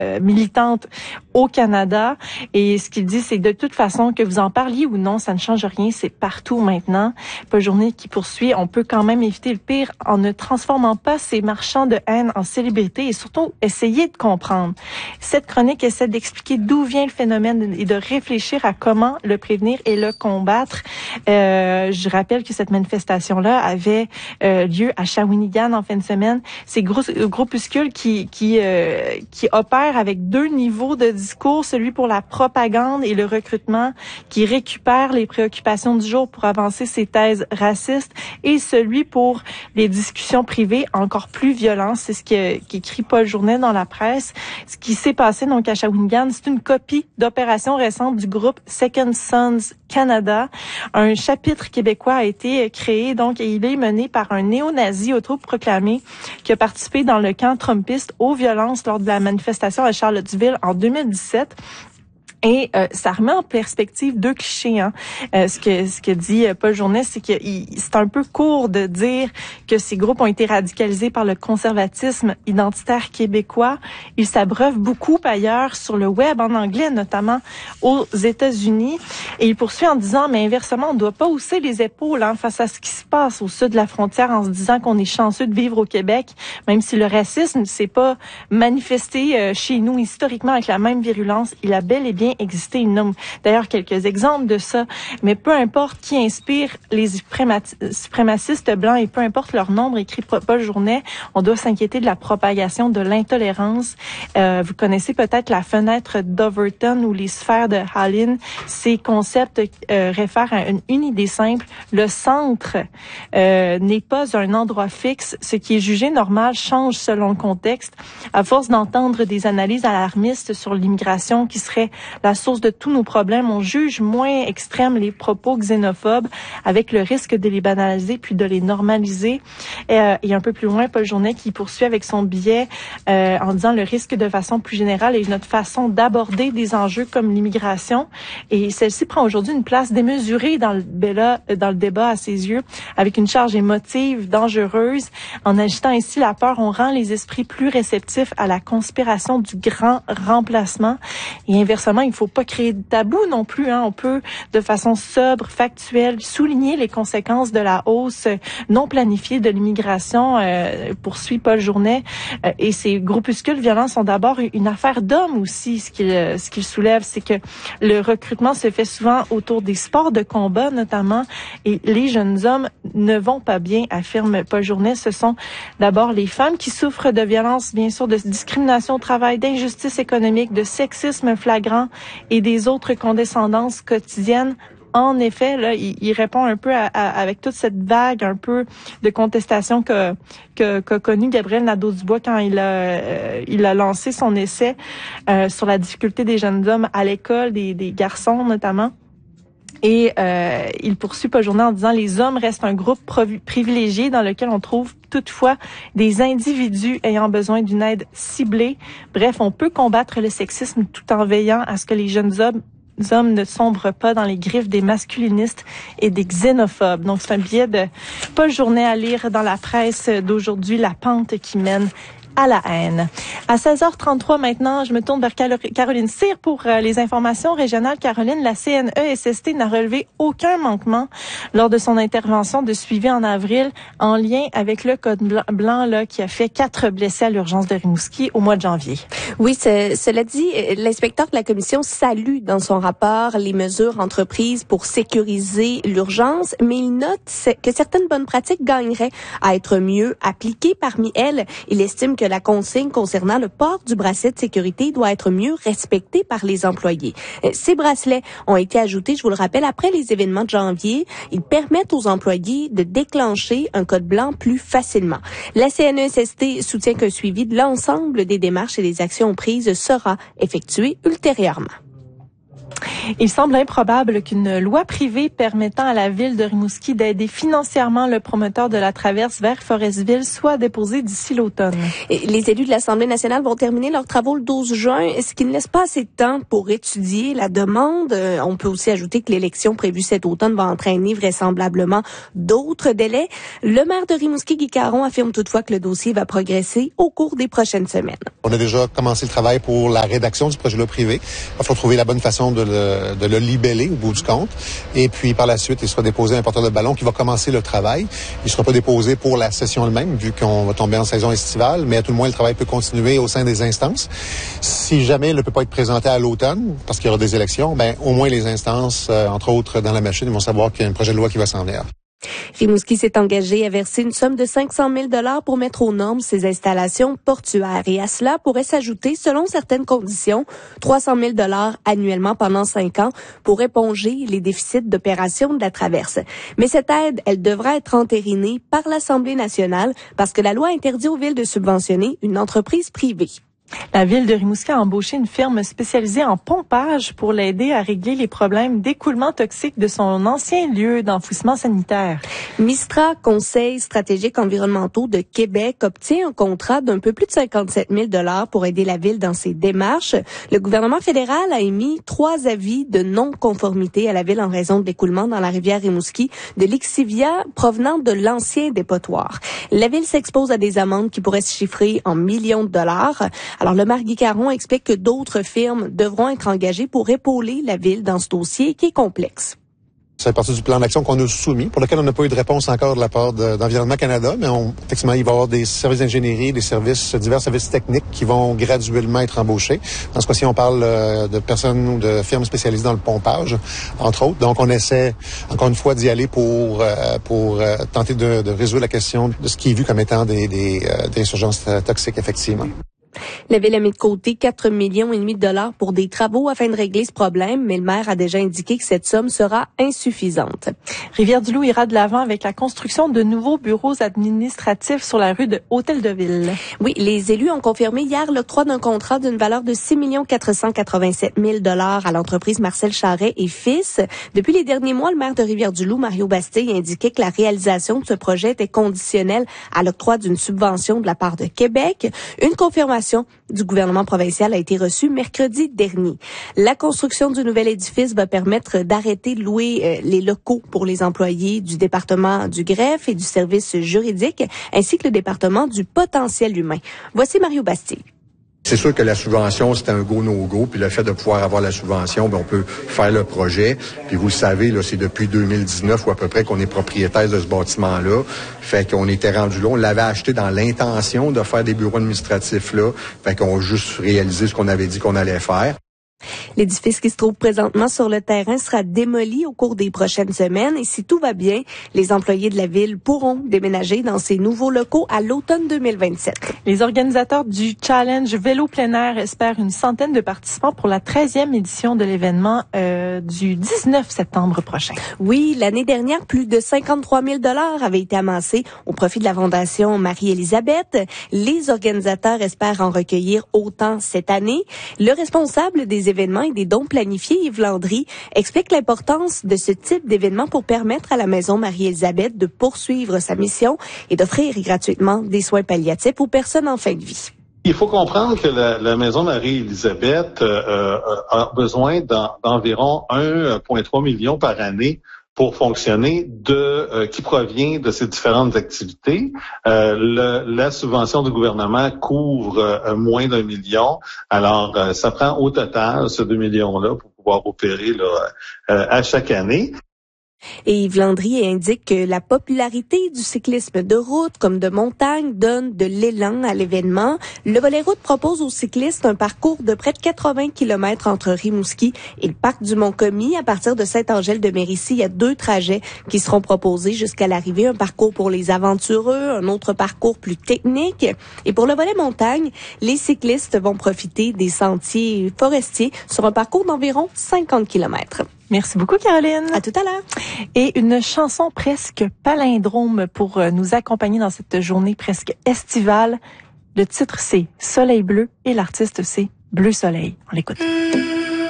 militante au Canada. Et ce qu'il dit, c'est de toute façon que vous en parliez ou non, ça ne change rien, c'est partout maintenant. Paul Journet qui poursuit, on peut quand même éviter le pire en ne transformant pas ces marchands de haine en célébrités et surtout essayer de comprendre. Cette chronique essaie d'expliquer d'où vient le phénomène et de réfléchir à comment le prévenir et le combattre. Je rappelle que cette manifestation-là avait lieu à Shawinigan en fin de semaine. Ces groupuscules qui opèrent avec deux niveaux de discours, celui pour la propagande et le recrutement, qui récupère les préoccupations du jour pour avancer ses thèses racistes, et celui pour les discussions privées encore plus violentes. C'est ce qu'écrit Paul Journet dans la presse. Ce qui s'est passé donc à Shawinigan, c'est une copie d'opération récente du groupe Second Sons Canada. Un chapitre québécois a été créé, donc, et il est mené par un néo-nazi autoproclamé qui a participé dans le camp trumpiste aux violences lors de la manifestation à Charlottesville en 2017. Et ça remet en perspective deux clichés. Ce que dit Paul Journet, c'est que c'est un peu court de dire que ces groupes ont été radicalisés par le conservatisme identitaire québécois. Ils s'abreuvent beaucoup ailleurs sur le web, en anglais notamment aux États-Unis. Et il poursuit en disant, mais inversement, on ne doit pas hausser les épaules face à ce qui se passe au sud de la frontière en se disant qu'on est chanceux de vivre au Québec, même si le racisme ne s'est pas manifesté chez nous historiquement avec la même virulence. Il a bel et bien existé. Il nomme d'ailleurs quelques exemples de ça, mais peu importe qui inspire les suprémacistes blancs et peu importe leur nombre, écrit Paul Journet, on doit s'inquiéter de la propagation de l'intolérance. Vous connaissez peut-être la fenêtre d'Overton ou les sphères de Hallin. Ces concepts réfèrent à une idée simple. Le centre n'est pas un endroit fixe. Ce qui est jugé normal change selon le contexte. À force d'entendre des analyses alarmistes sur l'immigration qui serait la source de tous nos problèmes, on juge moins extrêmes les propos xénophobes avec le risque de les banaliser puis de les normaliser. Et un peu plus loin, Paul Journet qui poursuit avec son billet en disant le risque de façon plus générale est notre façon d'aborder des enjeux comme l'immigration. Et celle-ci prend aujourd'hui une place démesurée dans le débat à ses yeux, avec une charge émotive dangereuse. En agitant ainsi la peur, on rend les esprits plus réceptifs à la conspiration du grand remplacement. Et inversement, il faut pas créer de tabou non plus. On peut, de façon sobre, factuelle, souligner les conséquences de la hausse non planifiée de l'immigration, poursuit Paul Journet. Et ces groupuscules violents sont d'abord une affaire d'hommes aussi. Ce qu'il soulève, c'est que le recrutement se fait souvent autour des sports de combat, notamment, et les jeunes hommes ne vont pas bien, affirme Paul Journet. Ce sont d'abord les femmes qui souffrent de violences, bien sûr, de discrimination au travail, d'injustice économique, de sexisme flagrant et des autres condescendances quotidiennes. En effet, là, il répond un peu avec toute cette vague un peu de contestation qu'a connu Gabriel Nadeau-Dubois quand il a lancé son essai sur la difficulté des jeunes hommes à l'école, des garçons notamment. Et il poursuit Paul Journet en disant « Les hommes restent un groupe privilégié dans lequel on trouve toutefois des individus ayant besoin d'une aide ciblée. Bref, on peut combattre le sexisme tout en veillant à ce que les jeunes hommes ne sombrent pas dans les griffes des masculinistes et des xénophobes. » Donc, c'est un billet de Paul Journet à lire dans la presse d'aujourd'hui, La pente qui mène à la haine. À 16h33 maintenant, je me tourne vers Caroline Cyr pour les informations régionales. Caroline, la CNESST n'a relevé aucun manquement lors de son intervention de suivi en avril en lien avec le code blanc là, qui a fait 4 blessés à l'urgence de Rimouski au mois de janvier. Oui, cela dit, l'inspecteur de la commission salue dans son rapport les mesures entreprises pour sécuriser l'urgence, mais il note que certaines bonnes pratiques gagneraient à être mieux appliquées. Parmi elles, il estime que la consigne concernant le port du bracelet de sécurité doit être mieux respectée par les employés. Ces bracelets ont été ajoutés, je vous le rappelle, après les événements de janvier. Ils permettent aux employés de déclencher un code blanc plus facilement. La CNESST soutient qu'un suivi de l'ensemble des démarches et des actions prises sera effectué ultérieurement. Il semble improbable qu'une loi privée permettant à la ville de Rimouski d'aider financièrement le promoteur de la traverse vers Forestville soit déposée d'ici l'automne. Les élus de l'Assemblée nationale vont terminer leurs travaux le 12 juin, ce qui ne laisse pas assez de temps pour étudier la demande. On peut aussi ajouter que l'élection prévue cet automne va entraîner vraisemblablement d'autres délais. Le maire de Rimouski, Guy Caron, affirme toutefois que le dossier va progresser au cours des prochaines semaines. On a déjà commencé le travail pour la rédaction du projet de loi privé. Il faut trouver la bonne façon de le libeller au bout du compte. Et puis, par la suite, il sera déposé à un porteur de ballon qui va commencer le travail. Il ne sera pas déposé pour la session elle-même, vu qu'on va tomber en saison estivale, mais à tout le moins, le travail peut continuer au sein des instances. Si jamais il ne peut pas être présenté à l'automne, parce qu'il y aura des élections, au moins les instances, entre autres dans la machine, vont savoir qu'il y a un projet de loi qui va s'en venir. Rimouski s'est engagé à verser une somme de 500 000 $ pour mettre aux normes ses installations portuaires. Et à cela pourrait s'ajouter, selon certaines conditions, 300 000 $ annuellement pendant 5 ans pour éponger les déficits d'opération de la traverse. Mais cette aide, elle devra être entérinée par l'Assemblée nationale parce que la loi interdit aux villes de subventionner une entreprise privée. La ville de Rimouski a embauché une firme spécialisée en pompage pour l'aider à régler les problèmes d'écoulement toxique de son ancien lieu d'enfouissement sanitaire. Mistra, Conseil stratégique environnementaux de Québec, obtient un contrat d'un peu plus de 57 000 $ pour aider la ville dans ses démarches. Le gouvernement fédéral a émis 3 avis de non-conformité à la ville en raison de l'écoulement dans la rivière Rimouski de l'exivia provenant de l'ancien dépotoir. La ville s'expose à des amendes qui pourraient se chiffrer en millions de dollars. Alors, le maire Guy Caron explique que d'autres firmes devront être engagées pour épauler la ville dans ce dossier qui est complexe. Ça fait partie du plan d'action qu'on a soumis, pour lequel on n'a pas eu de réponse encore de la part d'Environnement Canada, mais effectivement, il va y avoir des services d'ingénierie, divers services techniques qui vont graduellement être embauchés. Dans ce cas-ci, on parle de personnes ou de firmes spécialisées dans le pompage, entre autres. Donc, on essaie, encore une fois, d'y aller pour tenter de résoudre la question de ce qui est vu comme étant des insurgences toxiques, effectivement. La ville a mis de côté 4,5 millions $ pour des travaux afin de régler ce problème, mais le maire a déjà indiqué que cette somme sera insuffisante. Rivière-du-Loup ira de l'avant avec la construction de nouveaux bureaux administratifs sur la rue de Hôtel-de-Ville. Oui, les élus ont confirmé hier l'octroi d'un contrat d'une valeur de 6 487 000 $ à l'entreprise Marcel Charret et Fils. Depuis les derniers mois, le maire de Rivière-du-Loup, Mario Bastille, indiquait que la réalisation de ce projet était conditionnelle à l'octroi d'une subvention de la part de Québec. Une confirmation du gouvernement provincial a été reçue mercredi dernier. La construction du nouvel édifice va permettre d'arrêter de louer les locaux pour les employés du département du greffe et du service juridique, ainsi que le département du potentiel humain. Voici Mario Bastille. C'est sûr que la subvention, c'est un go, no-go. Puis le fait de pouvoir avoir la subvention, on peut faire le projet. Puis vous le savez, là, c'est depuis 2019 ou à peu près qu'on est propriétaire de ce bâtiment-là. Fait qu'on était rendu là. On l'avait acheté dans l'intention de faire des bureaux administratifs là. Fait qu'on a juste réalisé ce qu'on avait dit qu'on allait faire. L'édifice qui se trouve présentement sur le terrain sera démoli au cours des prochaines semaines et si tout va bien, les employés de la ville pourront déménager dans ces nouveaux locaux à l'automne 2027. Les organisateurs du Challenge Vélo plein air espèrent une centaine de participants pour la 13e édition de l'événement du 19 septembre prochain. Oui, l'année dernière, plus de 53 000 $ avaient été amassés au profit de la Fondation Marie-Élisabeth. Les organisateurs espèrent en recueillir autant cette année. Le responsable des événements et des dons planifiés, Yves Landry, explique l'importance de ce type d'événement pour permettre à la Maison Marie-Élisabeth de poursuivre sa mission et d'offrir gratuitement des soins palliatifs aux personnes en fin de vie. Il faut comprendre que la Maison Marie-Élisabeth a besoin d'environ 1,3 million par année pour fonctionner qui provient de ces différentes activités. La subvention du gouvernement couvre moins d'1 million. Alors, ça prend au total ce 2 millions-là pour pouvoir opérer à chaque année. Et Yves Landry indique que la popularité du cyclisme de route comme de montagne donne de l'élan à l'événement. Le volet route propose aux cyclistes un parcours de près de 80 km entre Rimouski et le parc du Mont-Commis. À partir de Saint-Angèle-de-Mérici, il y a 2 trajets qui seront proposés jusqu'à l'arrivée. Un parcours pour les aventureux, un autre parcours plus technique. Et pour le volet montagne, les cyclistes vont profiter des sentiers forestiers sur un parcours d'environ 50 km. Merci beaucoup, Caroline. À tout à l'heure. Et une chanson presque palindrome pour nous accompagner dans cette journée presque estivale. Le titre, c'est Soleil bleu et l'artiste, c'est Bleu Soleil. On l'écoute.